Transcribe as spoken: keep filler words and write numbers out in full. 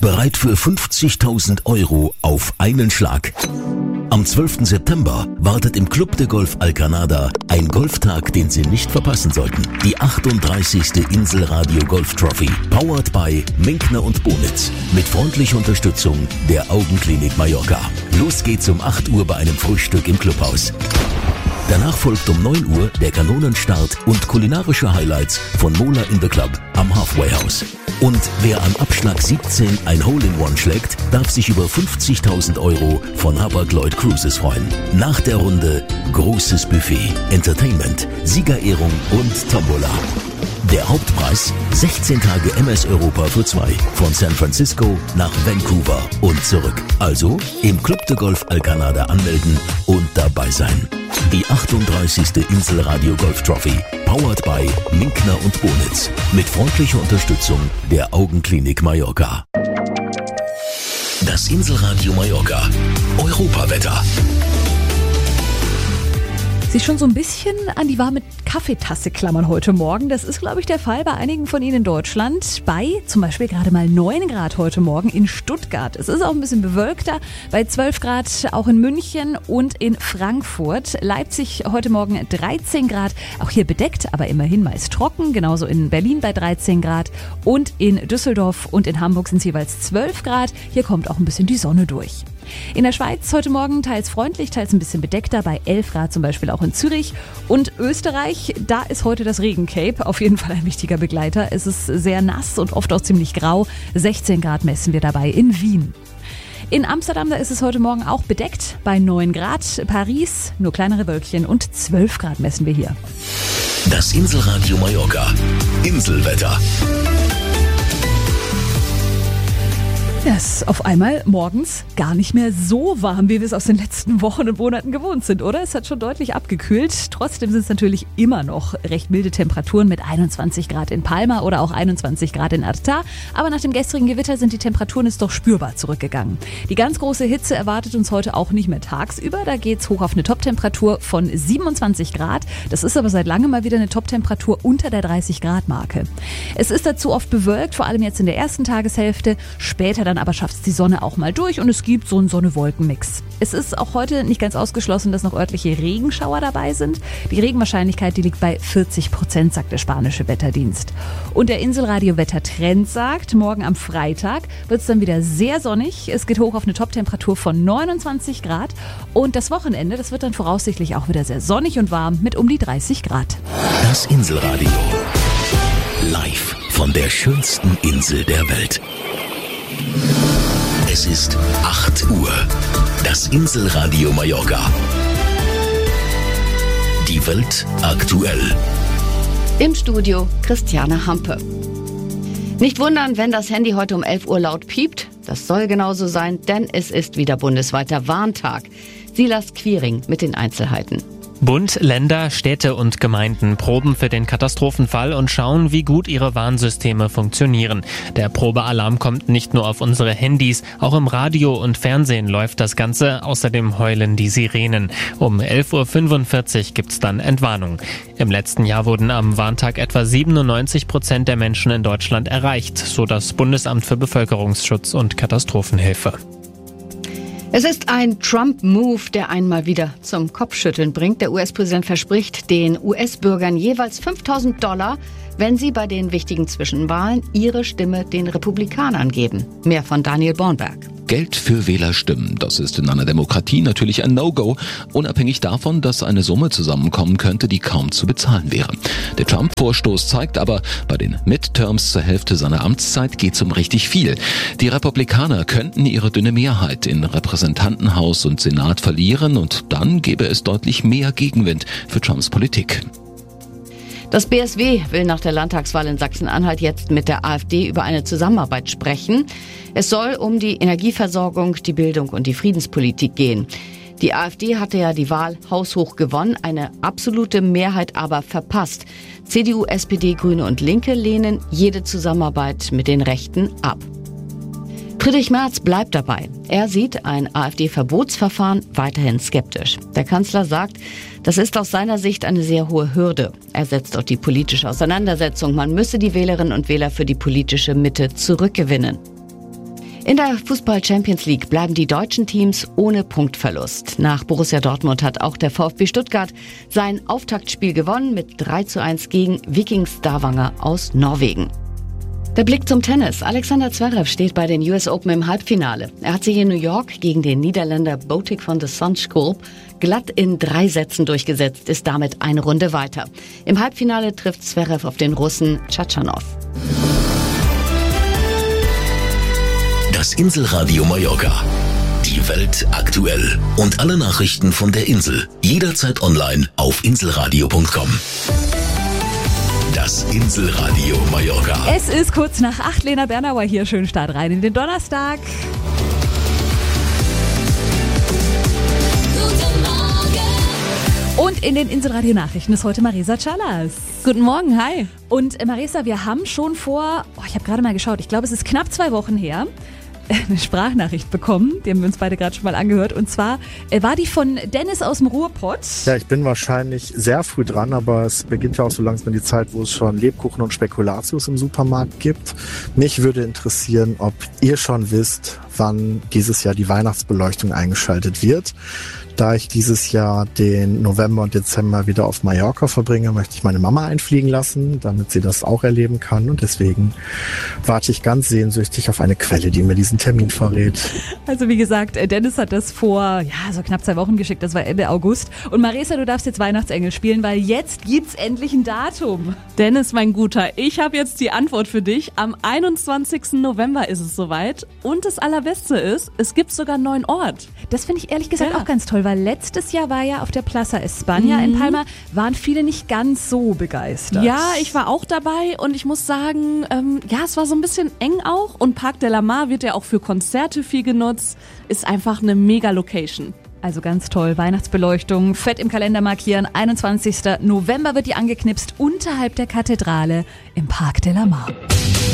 Bereit für fünfzigtausend Euro auf einen Schlag. Am zwölften September wartet im Club de Golf Alcanada ein Golftag, den Sie nicht verpassen sollten. Die achtunddreißigste Inselradio Golf Trophy, powered by Minkner und Bonitz, mit freundlicher Unterstützung der Augenklinik Mallorca. Los geht's um acht Uhr bei einem Frühstück im Clubhaus. Danach folgt um neun Uhr der Kanonenstart und kulinarische Highlights von Mola in the Club am Halfway House. Und wer am Abschlag siebzehn ein Hole-in-One schlägt, darf sich über fünfzigtausend Euro von Hapag-Lloyd Cruises freuen. Nach der Runde großes Buffet, Entertainment, Siegerehrung und Tombola. Der Hauptpreis sechzehn Tage M S Europa für zwei, von San Francisco nach Vancouver und zurück. Also im Club de Golf Alcanada anmelden und dabei sein. Die achtunddreißigste Inselradio Golf Trophy, powered by Minkner und Bonitz, mit freundlicher Unterstützung der Augenklinik Mallorca. Das Inselradio Mallorca Europawetter. Sich schon so ein bisschen an die warme Kaffeetasse klammern heute Morgen. Das ist, glaube ich, der Fall bei einigen von Ihnen in Deutschland. Bei zum Beispiel gerade mal neun Grad heute Morgen in Stuttgart. Es ist auch ein bisschen bewölkter. Bei zwölf Grad auch in München und in Frankfurt. Leipzig heute Morgen dreizehn Grad. Auch hier bedeckt, aber immerhin meist trocken. Genauso in Berlin bei dreizehn Grad. Und in Düsseldorf und in Hamburg sind es jeweils zwölf Grad. Hier kommt auch ein bisschen die Sonne durch. In der Schweiz heute Morgen teils freundlich, teils ein bisschen bedeckter, bei elf Grad zum Beispiel auch in Zürich. Und Österreich, da ist heute das Regencape auf jeden Fall ein wichtiger Begleiter. Es ist sehr nass und oft auch ziemlich grau. sechzehn Grad messen wir dabei in Wien. In Amsterdam, da ist es heute Morgen auch bedeckt bei neun Grad. Paris, nur kleinere Wölkchen und zwölf Grad messen wir hier. Das Inselradio Mallorca. Inselwetter. Ja, es ist auf einmal morgens gar nicht mehr so warm, wie wir es aus den letzten Wochen und Monaten gewohnt sind, oder? Es hat schon deutlich abgekühlt. Trotzdem sind es natürlich immer noch recht milde Temperaturen mit einundzwanzig Grad in Palma oder auch einundzwanzig Grad in Arta. Aber nach dem gestrigen Gewitter sind die Temperaturen jetzt doch spürbar zurückgegangen. Die ganz große Hitze erwartet uns heute auch nicht mehr tagsüber. Da geht's hoch auf eine Toptemperatur von siebenundzwanzig Grad. Das ist aber seit langem mal wieder eine Toptemperatur unter der dreißig Grad Marke. Es ist dazu oft bewölkt, vor allem jetzt in der ersten Tageshälfte. Später dann aber schafft es die Sonne auch mal durch und es gibt so einen Sonne-Wolken-Mix. Es ist auch heute nicht ganz ausgeschlossen, dass noch örtliche Regenschauer dabei sind. Die Regenwahrscheinlichkeit, die liegt bei vierzig Prozent, sagt der spanische Wetterdienst. Und der Inselradio-Wettertrend sagt, morgen am Freitag wird es dann wieder sehr sonnig. Es geht hoch auf eine Toptemperatur von neunundzwanzig Grad. Und das Wochenende, das wird dann voraussichtlich auch wieder sehr sonnig und warm mit um die dreißig Grad. Das Inselradio. Live von der schönsten Insel der Welt. Es ist acht Uhr. Das Inselradio Mallorca. Die Welt aktuell. Im Studio Christiane Hampe. Nicht wundern, wenn das Handy heute um elf Uhr laut piept. Das soll genauso sein, denn es ist wieder bundesweiter Warntag. Silas Quiring mit den Einzelheiten. Bund, Länder, Städte und Gemeinden proben für den Katastrophenfall und schauen, wie gut ihre Warnsysteme funktionieren. Der Probealarm kommt nicht nur auf unsere Handys, auch im Radio und Fernsehen läuft das Ganze. Außerdem heulen die Sirenen. Um elf Uhr fünfundvierzig gibt's dann Entwarnung. Im letzten Jahr wurden am Warntag etwa siebenundneunzig Prozent der Menschen in Deutschland erreicht, so das Bundesamt für Bevölkerungsschutz und Katastrophenhilfe. Es ist ein Trump-Move, der einmal wieder zum Kopfschütteln bringt. Der U S-Präsident verspricht den U S-Bürgern jeweils fünftausend Dollar, wenn sie bei den wichtigen Zwischenwahlen ihre Stimme den Republikanern geben. Mehr von Daniel Bornberg. Geld für Wählerstimmen, das ist in einer Demokratie natürlich ein No-Go, unabhängig davon, dass eine Summe zusammenkommen könnte, die kaum zu bezahlen wäre. Der Trump-Vorstoß zeigt aber, bei den Midterms zur Hälfte seiner Amtszeit geht es um richtig viel. Die Republikaner könnten ihre dünne Mehrheit in Repräsentantenhaus und Senat verlieren und dann gäbe es deutlich mehr Gegenwind für Trumps Politik. Das B S W will nach der Landtagswahl in Sachsen-Anhalt jetzt mit der AfD über eine Zusammenarbeit sprechen. Es soll um die Energieversorgung, die Bildung und die Friedenspolitik gehen. Die AfD hatte ja die Wahl haushoch gewonnen, eine absolute Mehrheit aber verpasst. C D U, S P D, Grüne und Linke lehnen jede Zusammenarbeit mit den Rechten ab. Friedrich Merz bleibt dabei. Er sieht ein AfD-Verbotsverfahren weiterhin skeptisch. Der Kanzler sagt, das ist aus seiner Sicht eine sehr hohe Hürde. Er setzt auf die politische Auseinandersetzung. Man müsse die Wählerinnen und Wähler für die politische Mitte zurückgewinnen. In der Fußball-Champions League bleiben die deutschen Teams ohne Punktverlust. Nach Borussia Dortmund hat auch der VfB Stuttgart sein Auftaktspiel gewonnen mit drei zu eins gegen Viking Stavanger aus Norwegen. Der Blick zum Tennis. Alexander Zverev steht bei den U S Open im Halbfinale. Er hat sich in New York gegen den Niederländer Botic van de Zandschulp glatt in drei Sätzen durchgesetzt, ist damit eine Runde weiter. Im Halbfinale trifft Zverev auf den Russen Tschatschanow. Das Inselradio Mallorca. Die Welt aktuell. Und alle Nachrichten von der Insel. Jederzeit online auf inselradio punkt com. Das Inselradio Mallorca. Es ist kurz nach acht. Lena Bernauer hier. Schönen Start rein in den Donnerstag. Guten Morgen. Und in den Inselradio-Nachrichten ist heute Marisa Callas. Guten Morgen, hi. Und äh, Marisa, wir haben schon vor, oh, ich habe gerade mal geschaut, ich glaube, es ist knapp zwei Wochen her, eine Sprachnachricht bekommen, die haben wir uns beide gerade schon mal angehört. Und zwar äh, war die von Dennis aus dem Ruhrpott. Ja, ich bin wahrscheinlich sehr früh dran, aber es beginnt ja auch so langsam die Zeit, wo es schon Lebkuchen und Spekulatius im Supermarkt gibt. Mich würde interessieren, ob ihr schon wisst, wann dieses Jahr die Weihnachtsbeleuchtung eingeschaltet wird. Da ich dieses Jahr den November und Dezember wieder auf Mallorca verbringe, möchte ich meine Mama einfliegen lassen, damit sie das auch erleben kann. Und deswegen warte ich ganz sehnsüchtig auf eine Quelle, die mir diesen Termin verrät. Also wie gesagt, Dennis hat das vor ja so knapp zwei Wochen geschickt, das war Ende August. Und Marisa, du darfst jetzt Weihnachtsengel spielen, weil jetzt gibt's endlich ein Datum. Dennis, mein Guter, ich habe jetzt die Antwort für dich. Am einundzwanzigsten November ist es soweit. Und das Allerbeste ist, es gibt sogar einen neuen Ort. Das finde ich ehrlich gesagt Ja. auch ganz toll, weil letztes Jahr war ja auf der Plaza España in Palma, waren viele nicht ganz so begeistert. Ja, ich war auch dabei und ich muss sagen, ähm, ja, es war so ein bisschen eng auch. Und Parc de la Mar wird ja auch für Konzerte viel genutzt. Ist einfach eine mega Location. Also ganz toll, Weihnachtsbeleuchtung, fett im Kalender markieren, einundzwanzigsten November wird die angeknipst unterhalb der Kathedrale im Parc de la Mar.